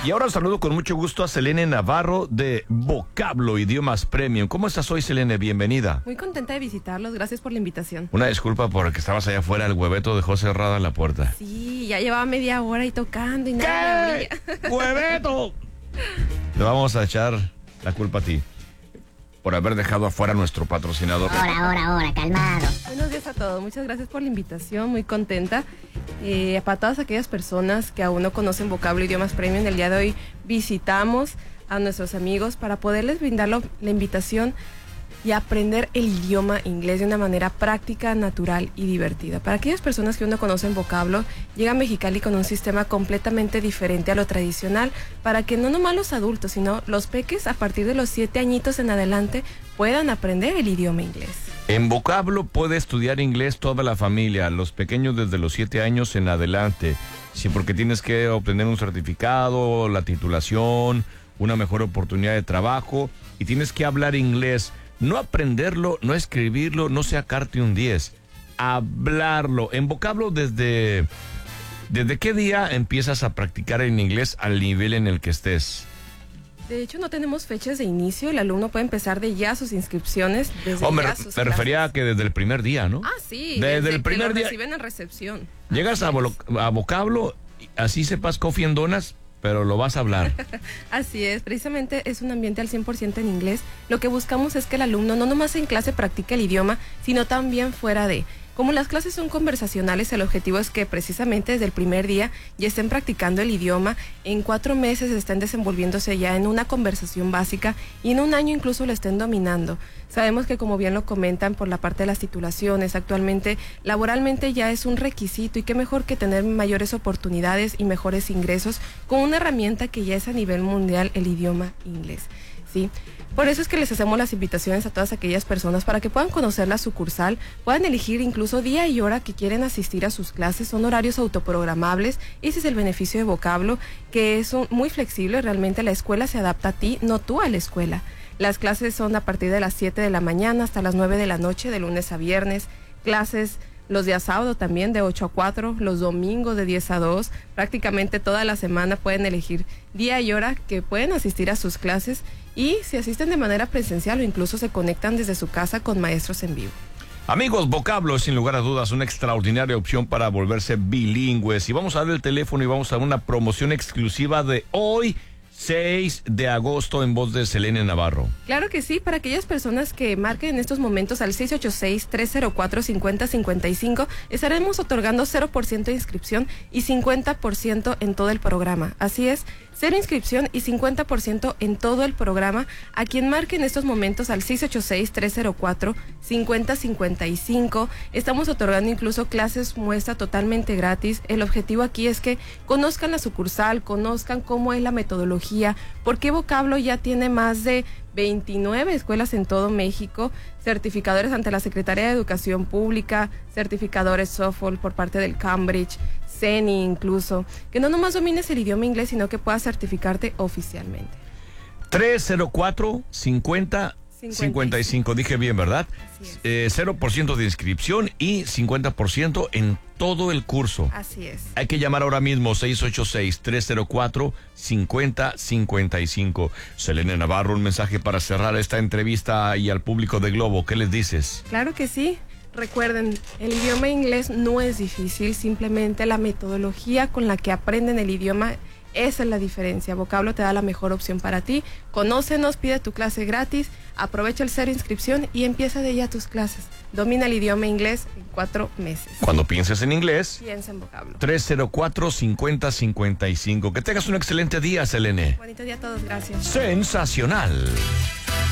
Y ahora saludo con mucho gusto a Selene Navarro de Vocablo Idiomas Premium. ¿Cómo estás hoy, Selene? Bienvenida. Muy contenta de visitarlos, gracias por la invitación. Una disculpa por que estabas allá afuera, el hueveto dejó cerrada la puerta. Sí, ya llevaba media hora ahí tocando y nada me abría. ¡Hueveto! Le vamos a echar la culpa a ti por haber dejado afuera a nuestro patrocinador. Ahora, calmado. Buenos días a todos, muchas gracias por la invitación, muy contenta. Para todas aquellas personas que aún no conocen Vocablo Idiomas Premium, el día de hoy visitamos a nuestros amigos para poderles brindar la invitación y aprender el idioma inglés de una manera práctica, natural y divertida. Para aquellas personas que aún no conocen Vocablo, llega a Mexicali con un sistema completamente diferente a lo tradicional, para que no nomás los adultos, sino los peques a partir de los 7 añitos en adelante puedan aprender el idioma inglés. En Vocablo puede estudiar inglés toda la familia, los pequeños desde los 7 años en adelante. Sí, porque tienes que obtener un certificado, la titulación, una mejor oportunidad de trabajo y tienes que hablar inglés. No aprenderlo, no escribirlo, no sacarte un 10. Hablarlo. En Vocablo, ¿desde qué día empiezas a practicar en inglés al nivel en el que estés? De hecho, no tenemos fechas de inicio. El alumno puede empezar de ya sus inscripciones desde ya sus me refería a que desde el primer día, ¿no? Ah, sí. Desde el primer día. Reciben en recepción. Llegas a Vocablo, así sepas coffee and donuts, pero lo vas a hablar. Así es, precisamente es un ambiente al 100% en inglés. Lo que buscamos es que el alumno no nomás en clase practique el idioma, sino también fuera de. Como las clases son conversacionales, el objetivo es que precisamente desde el primer día ya estén practicando el idioma, en 4 meses estén desenvolviéndose ya en una conversación básica y en un año incluso lo estén dominando. Sabemos que, como bien lo comentan, por la parte de las titulaciones, actualmente laboralmente ya es un requisito y qué mejor que tener mayores oportunidades y mejores ingresos con una herramienta que ya es a nivel mundial, el idioma inglés. ¿Sí? Por eso es que les hacemos las invitaciones a todas aquellas personas para que puedan conocer la sucursal, puedan elegir incluso día y hora que quieren asistir a sus clases. Son horarios autoprogramables. Ese es el beneficio de Vocablo, que es muy flexible. Realmente la escuela se adapta a ti, no tú a la escuela. Las clases son a partir de las 7 de la mañana hasta las 9 de la noche, de lunes a viernes. Clases los días sábado también de 8 a 4, los domingos de 10 a 2. Prácticamente toda la semana pueden elegir día y hora que pueden asistir a sus clases, y si asisten de manera presencial o incluso se conectan desde su casa con maestros en vivo. Amigos, Vocablo es sin lugar a dudas una extraordinaria opción para volverse bilingües. Y vamos a dar el teléfono y vamos a dar una promoción exclusiva de hoy, 6 de agosto, en voz de Selene Navarro. Claro que sí, para aquellas personas que marquen en estos momentos al 686-304-5055, estaremos otorgando 0% de inscripción y 50% en todo el programa. Así es, 0 inscripción y 50% en todo el programa a quien marque en estos momentos al 686-304-5055. Estamos otorgando incluso clases muestra totalmente gratis. El objetivo aquí es que conozcan la sucursal, conozcan cómo es la metodología, porque Vocablo ya tiene más de 29 escuelas en todo México, certificadores ante la Secretaría de Educación Pública, certificadores TOEFL por parte del Cambridge, CENI incluso, que no nomás domines el idioma inglés, sino que puedas certificarte oficialmente. 304-50-55, dije bien, ¿verdad? 0% de inscripción y 50% en todo el curso. Así es. Hay que llamar ahora mismo 686-304-5055. Selene Navarro, un mensaje para cerrar esta entrevista y al público de Globo. ¿Qué les dices? Claro que sí. Recuerden, el idioma inglés no es difícil, simplemente la metodología con la que aprenden el idioma, esa es la diferencia. Vocablo te da la mejor opción para ti. Conócenos, pide tu clase gratis, aprovecha el 0 inscripción y empieza de ya tus clases. Domina el idioma inglés en 4 meses. Cuando pienses en inglés, piensa en Vocablo. 304-5055. Que tengas un excelente día, Selene. Bonito día a todos, gracias. Sensacional.